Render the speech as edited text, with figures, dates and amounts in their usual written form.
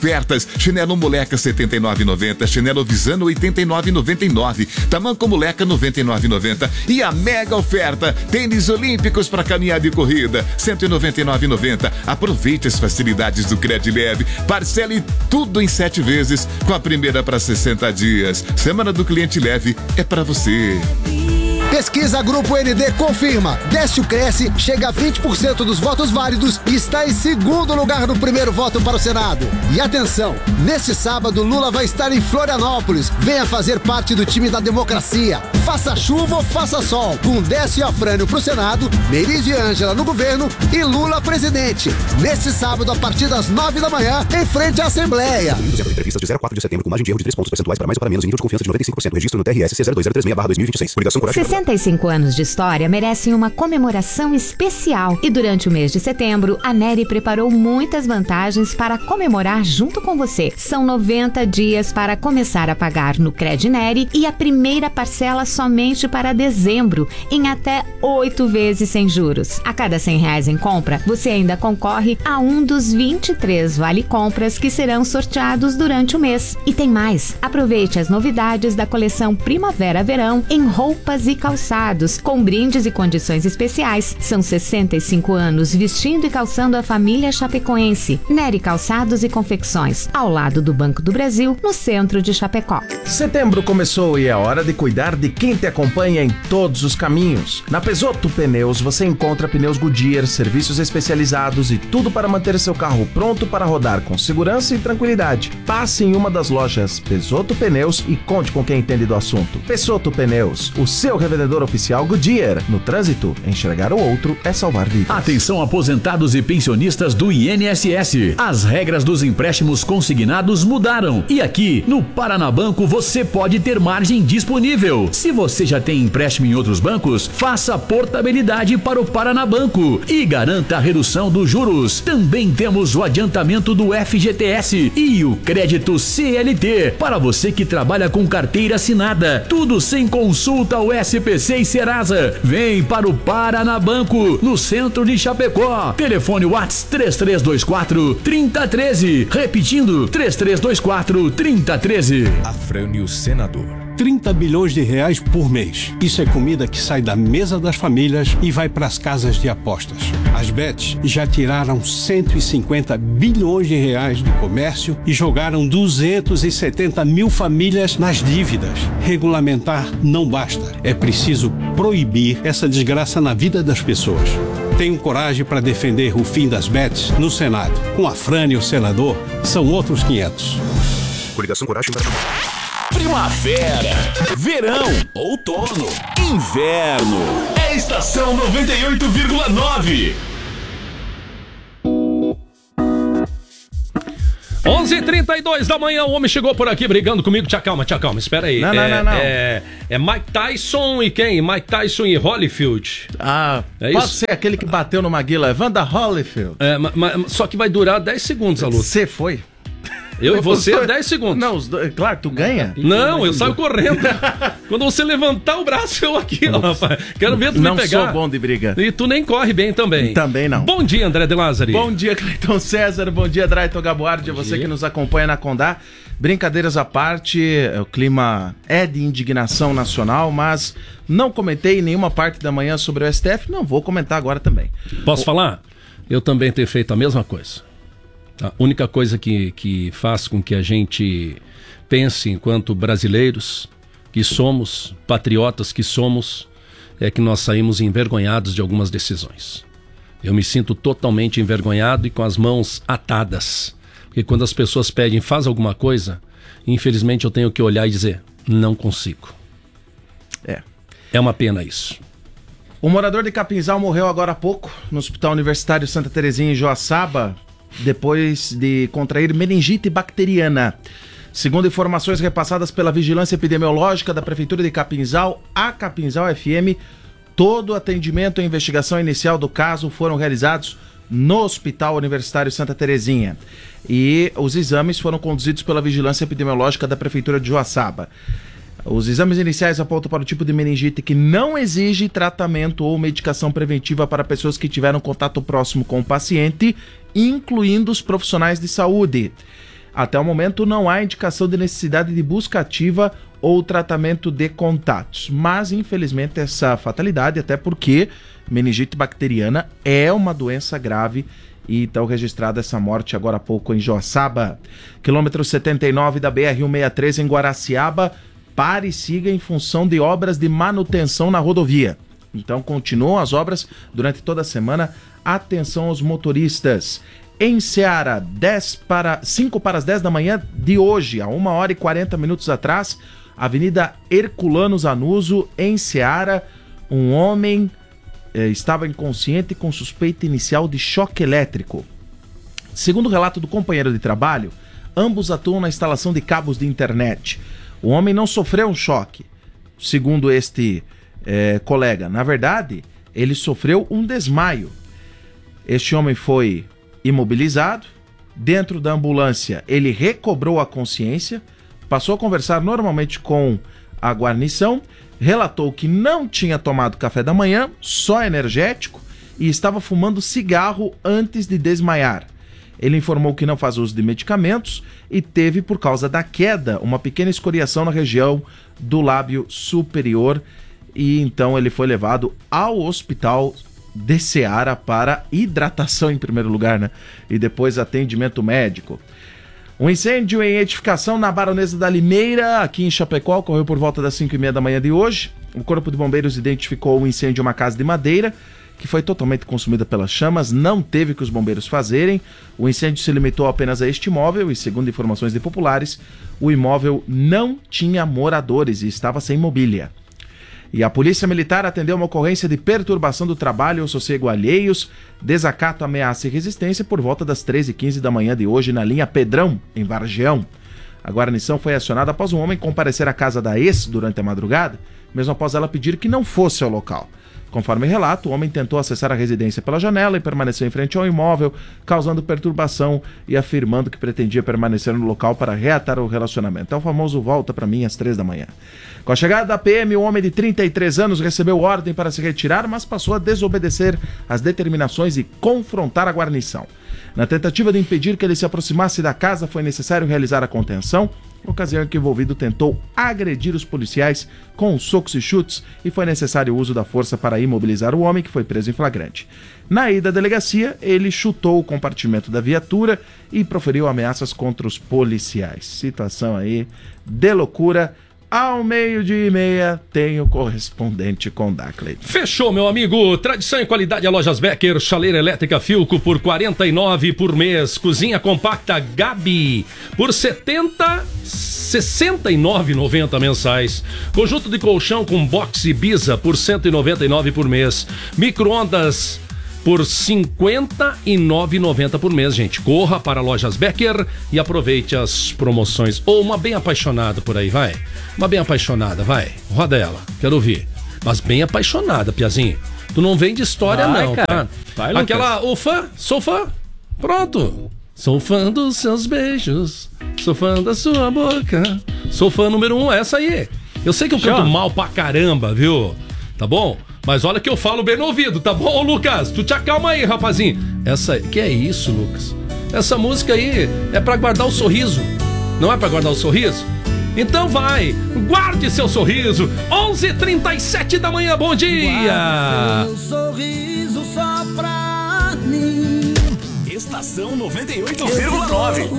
Ofertas, chinelo moleca R$ 79,90, chinelo Visano R$ 89,99, tamanco moleca R$ 99,90 e a mega oferta, tênis olímpicos para caminhada e corrida R$ 199,90. Aproveite as facilidades do Credileve, parcele tudo em 7 vezes com a primeira para 60 dias. Semana do Cliente Leve é para você. Pesquisa Grupo ND confirma. Décio Cresce chega a 20% dos votos válidos e está em segundo lugar no primeiro voto para o Senado. E atenção, neste sábado Lula vai estar em Florianópolis. Venha fazer parte do time da democracia. Faça chuva ou faça sol. Com Décio e Afrânio pro Senado, Merizio e Ângela no governo e Lula presidente. Neste sábado, a partir das 9 da manhã, em frente à Assembleia. Entrevistas de 0 a 4 de setembro com margem de erro de 3 pontos percentuais para mais ou para menos em nível de confiança de 95%. Registro no TRS C02036/2026. Coligação Coragem. 65 anos de história merecem uma comemoração especial e durante o mês de setembro, a Neri preparou muitas vantagens para comemorar junto com você. São 90 dias para começar a pagar no Credineri e a primeira parcela somente para dezembro, em até 8 vezes sem juros. A cada R$100 em compra, você ainda concorre a um dos 23 vale-compras que serão sorteados durante o mês. E tem mais! Aproveite as novidades da coleção Primavera-Verão em roupas e calçados, com brindes e condições especiais. São 65 anos vestindo e calçando a família chapecoense. Neri Calçados e Confecções, ao lado do Banco do Brasil, no centro de Chapecó. Setembro começou e é hora de cuidar de quem te acompanha em todos os caminhos. Na Pezotto Pneus você encontra pneus Goodyear, serviços especializados e tudo para manter seu carro pronto para rodar com segurança e tranquilidade. Passe em uma das lojas Pezotto Pneus e conte com quem entende do assunto. Pezotto Pneus, o seu revendedor oficial Goodyear. No trânsito, enxergar o outro é salvar vidas. Atenção aposentados e pensionistas do INSS. As regras dos empréstimos consignados mudaram. E aqui, no Paranabanco, você pode ter margem disponível. Se você já tem empréstimo em outros bancos, faça portabilidade para o Paranabanco e garanta a redução dos juros. Também temos o adiantamento do FGTS e o crédito CLT para você que trabalha com carteira assinada. Tudo sem consulta ao SPC e Serasa. Vem para o Paranabanco, no centro de Chapecó. Telefone WhatsApp 3324-3013. Repetindo, 3324-3013. Afrânio Senador. 30 bilhões de reais por mês. Isso é comida que sai da mesa das famílias e vai para as casas de apostas. As bets já tiraram 150 bilhões de reais do comércio e jogaram 270 mil famílias nas dívidas. Regulamentar não basta. É preciso proibir essa desgraça na vida das pessoas. Tenho coragem para defender o fim das bets no Senado. Com Afrânio, o senador, são outros 500. Coligação Coragem. Primavera, verão, outono, inverno. É estação 98,9. 11h32 da manhã, o homem chegou por aqui brigando comigo. Tia calma, espera aí. Não. É Mike Tyson e quem? Mike Tyson e Holyfield. Pode ser aquele que bateu no Maguila, Evander Holyfield. Só que vai durar 10 segundos a luta. Você foi? Eu e você, 10 segundos. Não, claro, tu ganha. Não, eu saio correndo. Quando você levantar o braço, eu aqui, ó, rapaz. Quero ver tu me pegar. Não sou bom de briga. E tu nem corre bem também. Também não. Bom dia, André de Lázari. Bom dia, Cleiton César. Bom dia, Drayton Gaboardi. A você que nos acompanha na Condá. Brincadeiras à parte, o clima é de indignação nacional, mas não comentei em nenhuma parte da manhã sobre o STF. Não vou comentar agora também. Posso falar? Eu também tenho feito a mesma coisa. A única coisa que faz com que a gente pense enquanto brasileiros que somos, patriotas que somos, é que nós saímos envergonhados de algumas decisões. Eu me sinto totalmente envergonhado e com as mãos atadas. Porque quando as pessoas pedem, faz alguma coisa, infelizmente eu tenho que olhar e dizer, não consigo. É uma pena isso. O morador de Capinzal morreu agora há pouco no Hospital Universitário Santa Terezinha em Joaçaba, depois de contrair meningite bacteriana. Segundo informações repassadas pela Vigilância Epidemiológica da Prefeitura de Capinzal, a Capinzal FM, todo o atendimento e investigação inicial do caso foram realizados no Hospital Universitário Santa Terezinha. E os exames foram conduzidos pela Vigilância Epidemiológica da Prefeitura de Joaçaba. Os exames iniciais apontam para o tipo de meningite que não exige tratamento ou medicação preventiva para pessoas que tiveram contato próximo com o paciente, incluindo os profissionais de saúde. Até o momento não há indicação de necessidade de busca ativa ou tratamento de contatos. Mas, infelizmente, essa fatalidade, até porque meningite bacteriana é uma doença grave e então registrada essa morte agora há pouco em Joaçaba. Quilômetro 79 da BR-163 em Guaraciaba, pare e siga em função de obras de manutenção na rodovia. Então continuam as obras durante toda a semana. Atenção aos motoristas. Em Ceará, 5 para as 10 da manhã de hoje, a 1h40 atrás, Avenida Herculano Zanuso, em Ceará, um homem estava inconsciente com suspeita inicial de choque elétrico. Segundo o relato do companheiro de trabalho, ambos atuam na instalação de cabos de internet. O homem não sofreu um choque, segundo este colega. Na verdade, ele sofreu um desmaio. Este homem foi imobilizado. Dentro da ambulância, ele recobrou a consciência, passou a conversar normalmente com a guarnição, relatou que não tinha tomado café da manhã, só energético, e estava fumando cigarro antes de desmaiar. Ele informou que não faz uso de medicamentos e teve, por causa da queda, uma pequena escoriação na região do lábio superior, e então ele foi levado ao hospital de Ceará para hidratação em primeiro lugar, né? E depois atendimento médico. Um incêndio em edificação na Baronesa da Limeira, aqui em Chapecó, ocorreu por volta das 5h30 da manhã de hoje. O Corpo de Bombeiros identificou o incêndio em uma casa de madeira, que foi totalmente consumida pelas chamas, não teve o que os bombeiros fazerem. O incêndio se limitou apenas a este imóvel e, segundo informações de populares, o imóvel não tinha moradores e estava sem mobília. E a Polícia Militar atendeu uma ocorrência de perturbação do trabalho ou sossego alheios, desacato, ameaça e resistência por volta das 13h15 da manhã de hoje na linha Pedrão, em Vargião. A guarnição foi acionada após um homem comparecer à casa da ex durante a madrugada, mesmo após ela pedir que não fosse ao local. Conforme relato, o homem tentou acessar a residência pela janela e permaneceu em frente ao imóvel, causando perturbação e afirmando que pretendia permanecer no local para reatar o relacionamento. É o famoso volta pra mim às 3 da manhã. Com a chegada da PM, o homem de 33 anos recebeu ordem para se retirar, mas passou a desobedecer às determinações e confrontar a guarnição. Na tentativa de impedir que ele se aproximasse da casa, foi necessário realizar a contenção, ocasião em que o envolvido tentou agredir os policiais com socos e chutes e foi necessário o uso da força para imobilizar o homem, que foi preso em flagrante. Na ida à delegacia, ele chutou o compartimento da viatura e proferiu ameaças contra os policiais. Situação aí de loucura. Ao 12h30 tem o correspondente com Dacley. Fechou, meu amigo. Tradição e qualidade a Lojas Becker. Chaleira elétrica Filco por R$ 49 por mês. Cozinha compacta Gabi por R$ 69,90 mensais. Conjunto de colchão com box Ibiza por R$ 199 por mês. Micro-ondas por R$ 59,90 por mês, gente. Corra para Lojas Becker e aproveite as promoções. Ou uma bem apaixonada por aí, vai. Uma bem apaixonada, vai. Roda ela, quero ouvir. Mas bem apaixonada, Piazinho. Tu não vem de história, vai, não, cara. Tá? Vai, aquela, o fã, sou fã. Pronto. Sou fã dos seus beijos. Sou fã da sua boca. Sou fã número 1, essa aí. Eu sei que eu canto mal pra caramba, viu? Tá bom? Mas olha que eu falo bem no ouvido, tá bom, Lucas? Tu te acalma aí, rapazinho. Que é isso, Lucas? Essa música aí é pra guardar o sorriso. Não é pra guardar o sorriso? Então vai, guarde seu sorriso. 11h37 da manhã, bom dia! Guarde seu sorriso só pra mim. Estação 98,9.